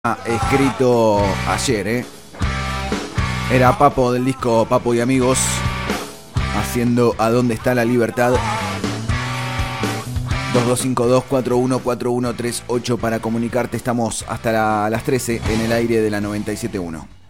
escrito ayer, Era Papo del disco Papo y Amigos, haciendo ¿A dónde está la libertad? 2252-414138 para comunicarte. Estamos hasta las 13 en el aire de la 97.1.